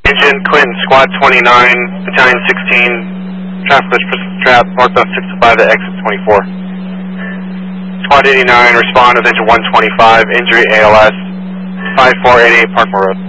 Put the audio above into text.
Engine, Clinton, Squad 29, Battalion 16, traffic trap, northbound 605 at exit 24. Squad 89, respond with engine 125, injury ALS, 5488 Parkmore Road.